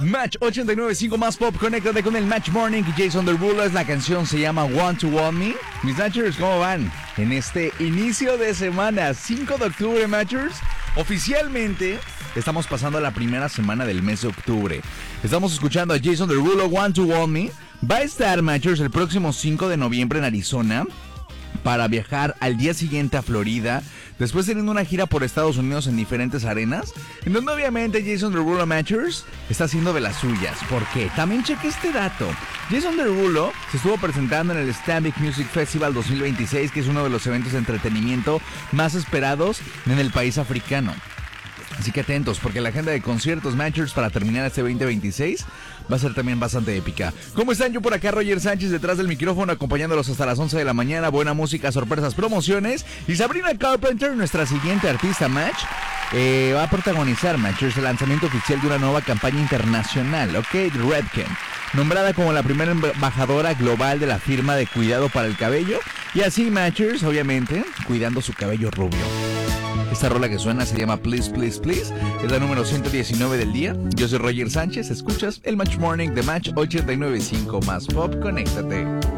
Match 89.5 más pop, conéctate con el Match Morning. Jason Derulo, la canción se llama Want to Want Me. Mis Matchers, ¿cómo van? En este inicio de semana, 5 de octubre, Matchers. Oficialmente estamos pasando la primera semana del mes de octubre. Estamos escuchando a Jason Derulo, Want to Want Me. Va a estar, Matchers, el próximo 5 de noviembre en Arizona, para viajar al día siguiente a Florida, después teniendo una gira por Estados Unidos en diferentes arenas, en donde obviamente Jason Derulo, Matchers, está haciendo de las suyas. ¿Por qué? También cheque este dato. Jason Derulo se estuvo presentando en el Stambik Music Festival 2026, que es uno de los eventos de entretenimiento más esperados en el país africano. Así que atentos, porque la agenda de conciertos, Matchers, para terminar este 2026 va a ser también bastante épica. ¿Cómo están? Yo por acá, Roger Sánchez, detrás del micrófono, acompañándolos hasta las 11 de la mañana. Buena música, sorpresas, promociones. Y Sabrina Carpenter, nuestra siguiente artista, Match, va a protagonizar, Matchers, el lanzamiento oficial de una nueva campaña internacional, ¿ok? Redken, nombrada como la primera embajadora global de la firma de cuidado para el cabello. Y así, Matchers, obviamente, cuidando su cabello rubio. Esta rola que suena se llama Please, Please, Please. Es la número 119 del día. Yo soy Roger Sánchez. Escuchas el Match Morning de Match 89.5 más pop. Conéctate.